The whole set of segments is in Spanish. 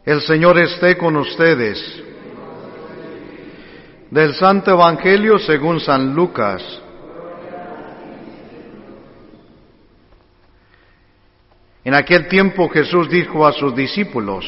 El Señor esté con ustedes. Del Santo Evangelio según San Lucas. En aquel tiempo Jesús dijo a sus discípulos: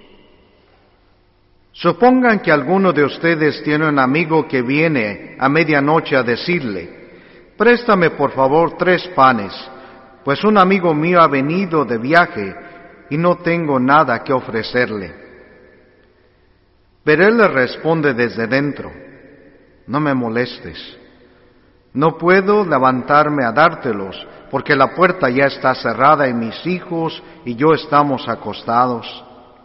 Supongan que alguno de ustedes tiene un amigo que viene a medianoche a decirle: Préstame por favor 3 panes, pues un amigo mío ha venido de viaje y no tengo nada que ofrecerle. Pero él le responde desde dentro: No me molestes, no puedo levantarme a dártelos, porque la puerta ya está cerrada y mis hijos y yo estamos acostados.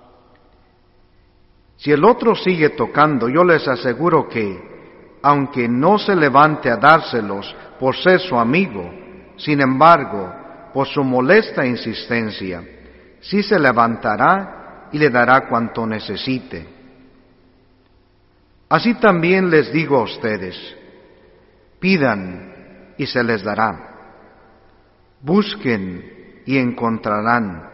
Si el otro sigue tocando, yo les aseguro que, aunque no se levante a dárselos por ser su amigo, sin embargo, por su molesta insistencia, sí se levantará y le dará cuanto necesite. Así también les digo a ustedes: pidan y se les dará, busquen y encontrarán,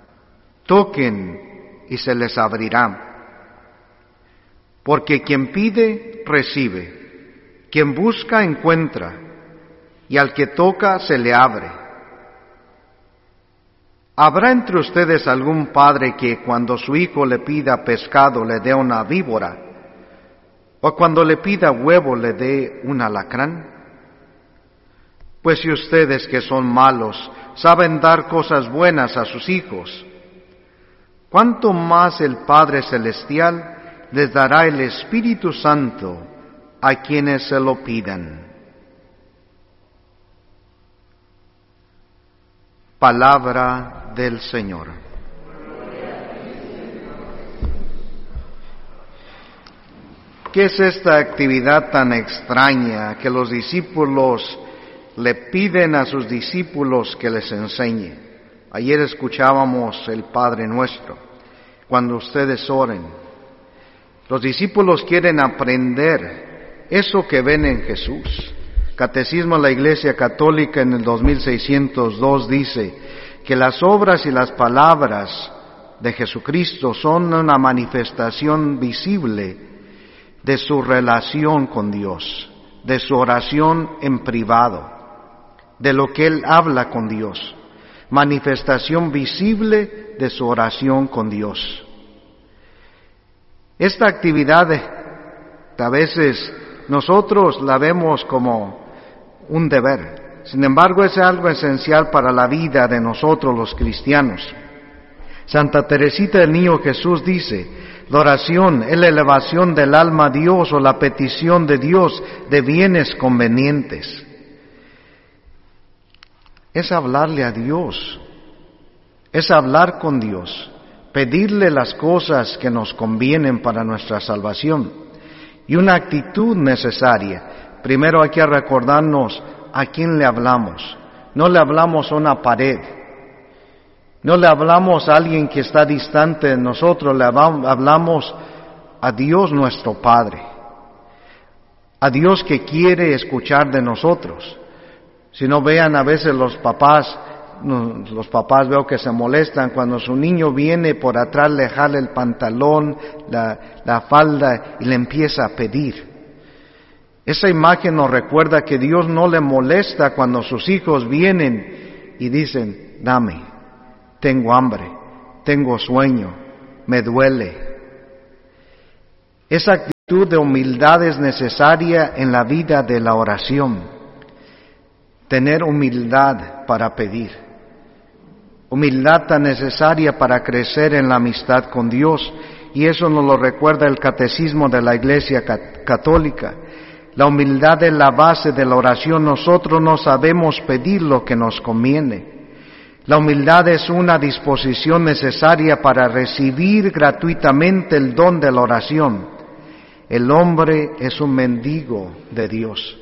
toquen y se les abrirá. Porque quien pide, recibe, quien busca, encuentra, y al que toca, se le abre. ¿Habrá entre ustedes algún padre que cuando su hijo le pida pescado le dé una víbora, o cuando le pida huevo le dé un alacrán? Pues si ustedes que son malos saben dar cosas buenas a sus hijos, ¿cuánto más el Padre Celestial les dará el Espíritu Santo a quienes se lo pidan? Palabra del Señor. ¿Qué es esta actividad tan extraña que los discípulos le piden a sus discípulos que les enseñe? Ayer escuchábamos el Padre Nuestro. Cuando ustedes oren, los discípulos quieren aprender eso que ven en Jesús. Catecismo de la Iglesia Católica en el 2602 dice que las obras y las palabras de Jesucristo son una manifestación visible de su relación con Dios, de su oración en privado, de lo que Él habla con Dios, manifestación visible de su oración con Dios. Esta actividad a veces nosotros la vemos como un deber. Sin embargo, es algo esencial para la vida de nosotros los cristianos. Santa Teresita del Niño Jesús dice: la oración es la elevación del alma a Dios o la petición de Dios de bienes convenientes. Es hablarle a Dios, es hablar con Dios, pedirle las cosas que nos convienen para nuestra salvación. Y una actitud necesaria. Primero hay que recordarnos a quién le hablamos. No le hablamos a una pared. No le hablamos a alguien que está distante de nosotros. Le hablamos a Dios nuestro Padre. A Dios que quiere escuchar de nosotros. Si no, vean a veces los papás veo que se molestan cuando su niño viene por atrás, le jala el pantalón, la falda y le empieza a pedir. Esa imagen nos recuerda que Dios no le molesta cuando sus hijos vienen y dicen: dame, tengo hambre, tengo sueño, me duele. Esa actitud de humildad es necesaria en la vida de la oración. Tener humildad para pedir. Humildad tan necesaria para crecer en la amistad con Dios, y eso nos lo recuerda el Catecismo de la Iglesia Católica. La humildad es la base de la oración. Nosotros no sabemos pedir lo que nos conviene. La humildad es una disposición necesaria para recibir gratuitamente el don de la oración. El hombre es un mendigo de Dios.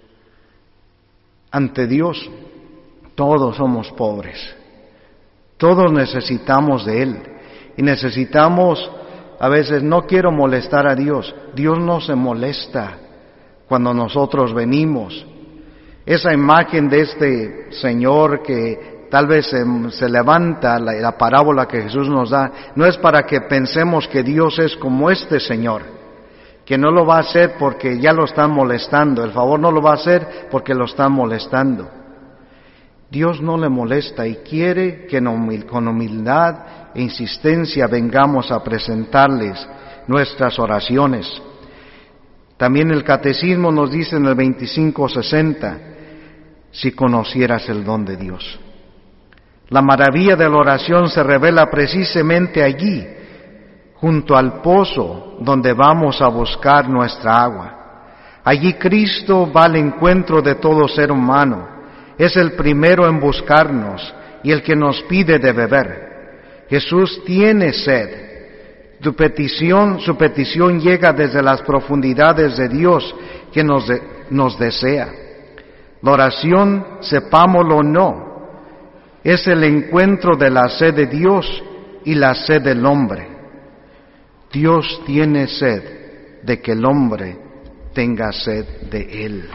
Ante Dios, todos somos pobres. Todos necesitamos de Él. Y necesitamos, a veces, no quiero molestar a Dios. Dios no se molesta cuando nosotros venimos. Esa imagen de este Señor que tal vez se levanta la parábola que Jesús nos da, no es para que pensemos que Dios es como este Señor, que no lo va a hacer porque ya lo están molestando, el favor no lo va a hacer porque lo están molestando. Dios no le molesta y quiere que con humildad e insistencia vengamos a presentarles nuestras oraciones. También el Catecismo nos dice en el 2560, si conocieras el don de Dios. La maravilla de la oración se revela precisamente allí, junto al pozo donde vamos a buscar nuestra agua. Allí Cristo va al encuentro de todo ser humano. Es el primero en buscarnos y el que nos pide de beber. Jesús tiene sed. Su petición llega desde las profundidades de Dios que nos desea. La oración, sepámoslo o no, es el encuentro de la sed de Dios y la sed del hombre. Dios tiene sed de que el hombre tenga sed de Él.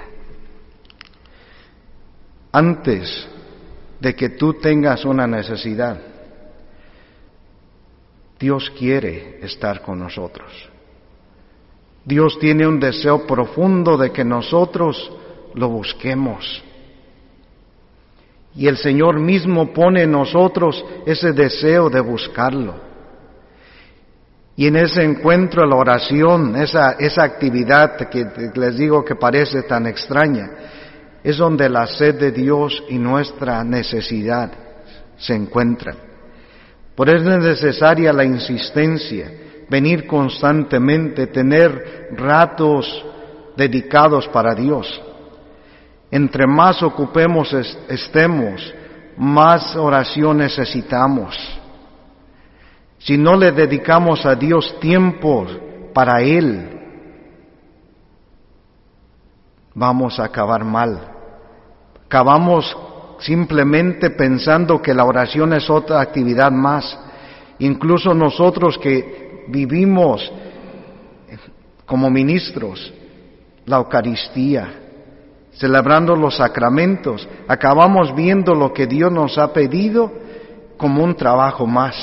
Antes de que tú tengas una necesidad, Dios quiere estar con nosotros. Dios tiene un deseo profundo de que nosotros lo busquemos. Y el Señor mismo pone en nosotros ese deseo de buscarlo. Y en ese encuentro, la oración, esa actividad que les digo que parece tan extraña, es donde la sed de Dios y nuestra necesidad se encuentran. Por eso es necesaria la insistencia, venir constantemente, tener ratos dedicados para Dios. Entre más ocupemos estemos, más oración necesitamos. Si no le dedicamos a Dios tiempo para Él, vamos a acabar mal. Acabamos simplemente pensando que la oración es otra actividad más. Incluso nosotros que vivimos como ministros la Eucaristía, celebrando los sacramentos, acabamos viendo lo que Dios nos ha pedido como un trabajo más.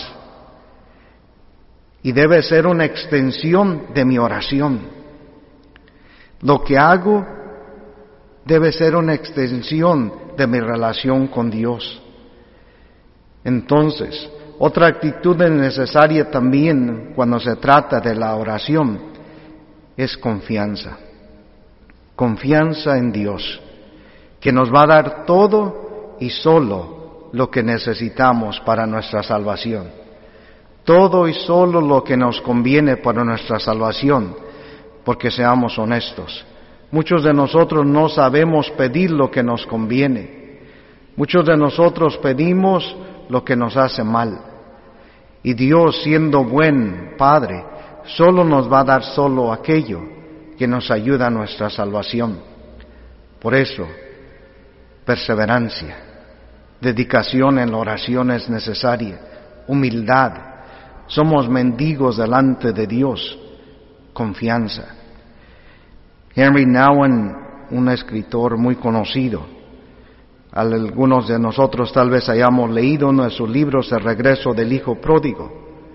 Y debe ser una extensión de mi oración. Lo que hago debe ser una extensión de mi relación con Dios. Entonces, otra actitud necesaria también cuando se trata de la oración es confianza. Confianza en Dios, que nos va a dar todo y solo lo que necesitamos para nuestra salvación. Todo y solo lo que nos conviene para nuestra salvación, porque seamos honestos. Muchos de nosotros no sabemos pedir lo que nos conviene. Muchos de nosotros pedimos lo que nos hace mal. Y Dios, siendo buen Padre, solo nos va a dar solo aquello que nos ayuda a nuestra salvación. Por eso, perseverancia, dedicación en la oración es necesaria, humildad. Somos mendigos delante de Dios, confianza. Henry Nouwen, un escritor muy conocido, algunos de nosotros tal vez hayamos leído uno de sus libros, El regreso del hijo pródigo.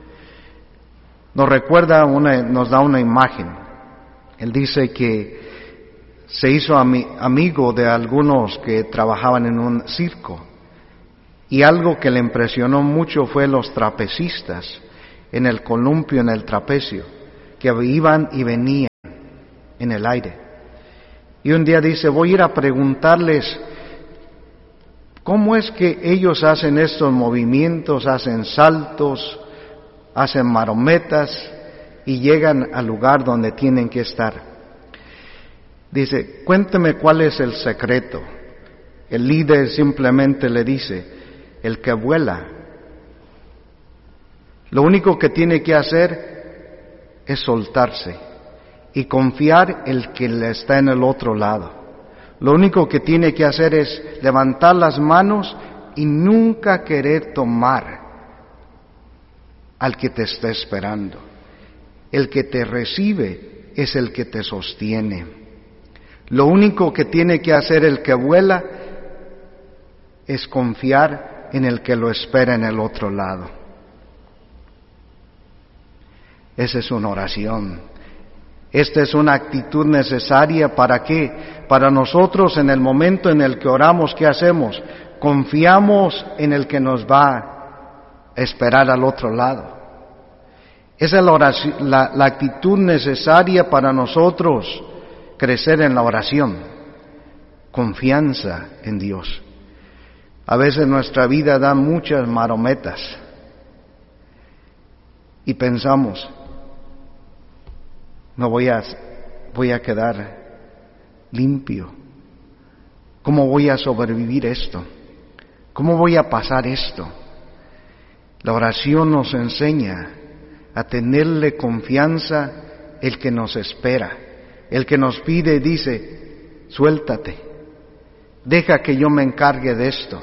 Nos da una imagen. Él dice que se hizo amigo de algunos que trabajaban en un circo, y algo que le impresionó mucho fue los trapecistas en el columpio, en el trapecio, que iban y venían en el aire. Y un día dice, voy a ir a preguntarles cómo es que ellos hacen estos movimientos, hacen saltos, hacen marometas y llegan al lugar donde tienen que estar. Dice, cuénteme cuál es el secreto. El líder simplemente le dice, el que vuela. Lo único que tiene que hacer es soltarse y confiar el que le está en el otro lado. Lo único que tiene que hacer es levantar las manos y nunca querer tomar al que te está esperando. El que te recibe es el que te sostiene. Lo único que tiene que hacer el que vuela es confiar en el que lo espera en el otro lado. Esa es una oración. Esta es una actitud necesaria. ¿Para qué? Para nosotros, en el momento en el que oramos, ¿qué hacemos? Confiamos en el que nos va a esperar al otro lado. Esa es la actitud necesaria para nosotros crecer en la oración. Confianza en Dios. A veces nuestra vida da muchas marometas y pensamos, no voy a quedar limpio. ¿Cómo voy a sobrevivir esto? ¿Cómo voy a pasar esto? La oración nos enseña a tenerle confianza el que nos espera, el que nos pide y dice, suéltate, deja que yo me encargue de esto.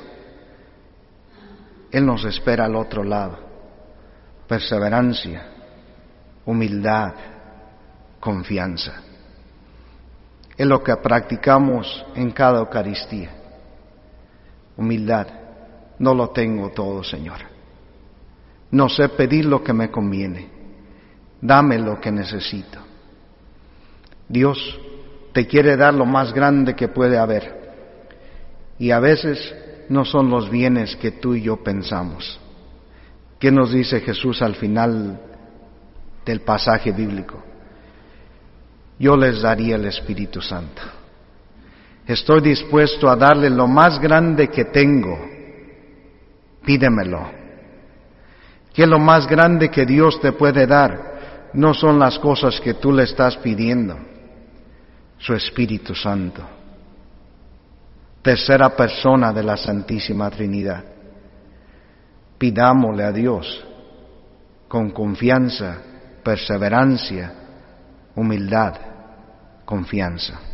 Él nos espera al otro lado. Perseverancia, humildad, confianza. Es lo que practicamos en cada Eucaristía. Humildad. No lo tengo todo, Señor. No sé pedir lo que me conviene. Dame lo que necesito. Dios te quiere dar lo más grande que puede haber. Y a veces no son los bienes que tú y yo pensamos. ¿Qué nos dice Jesús al final del pasaje bíblico? Yo les daría el Espíritu Santo. Estoy dispuesto a darle lo más grande que tengo. Pídemelo. ¿Qué es lo más grande que Dios te puede dar? No son las cosas que tú le estás pidiendo. Su Espíritu Santo. Tercera persona de la Santísima Trinidad. Pidámosle a Dios con confianza, perseverancia, humildad, confianza.